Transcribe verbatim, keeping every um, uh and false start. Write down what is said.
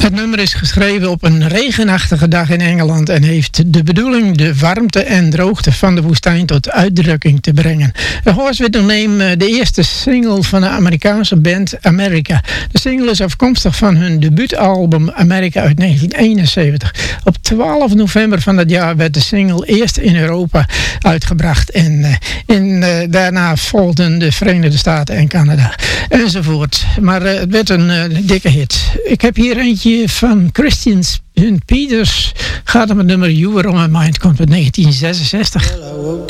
Het nummer is geschreven op een regenachtige dag in Engeland en heeft de bedoeling de warmte en droogte van de woestijn tot uitdrukking te brengen. A Horse with No Name, de eerste single van de Amerikaanse band America. De single is afkomstig van hun debuutalbum America uit negentien eenenzeventig. Op twaalf november van dat jaar werd de single eerst in Europa uitgebracht en uh, in, uh, daarna volgden de Verenigde Staten en Canada enzovoort. Maar uh, het werd een uh, dikke hit. Ik heb hier eentje van Christian Peters, gaat om het nummer You Were On My Mind, komt uit negentien zesenzestig. Well,